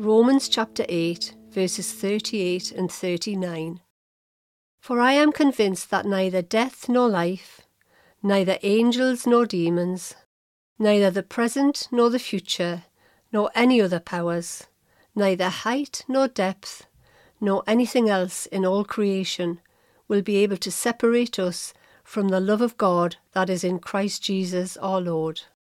Romans chapter 8, verses 38 and 39. For I am convinced that neither death nor life, neither angels nor demons, neither the present nor the future, nor any other powers, neither height nor depth, nor anything else in all creation will be able to separate us from the love of God that is in Christ Jesus our Lord.